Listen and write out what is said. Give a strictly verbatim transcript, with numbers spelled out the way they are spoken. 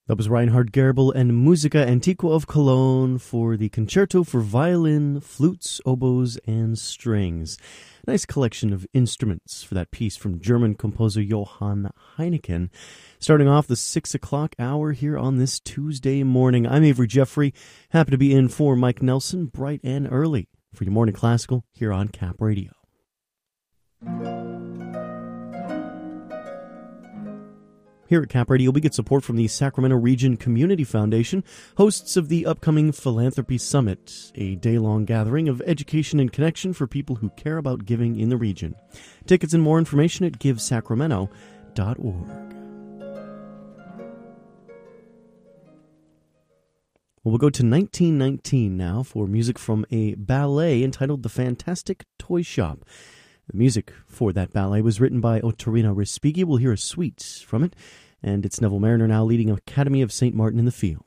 That was Reinhard Gerbel and Musica Antiqua of Cologne for the Concerto for Violin, Flutes, Oboes, and Strings. Nice collection of instruments for that piece from German composer Johann Heineken. Starting off the six o'clock hour here on this Tuesday morning. I'm Avery Jeffrey, happy to be in for Mike Nelson, bright and early, for your morning classical here on Cap Radio. Here at Cap Radio, we get support from the Sacramento Region Community Foundation, hosts of the upcoming Philanthropy Summit, a day-long gathering of education and connection for people who care about giving in the region. Tickets and more information at give sacramento dot org. Well, we'll go to nineteen nineteen now for music from a ballet entitled The Fantastic Toy Shop. The music for that ballet was written by Ottorino Respighi. We'll hear a suite from it, and it's Neville Mariner now leading Academy of Saint Martin in the field.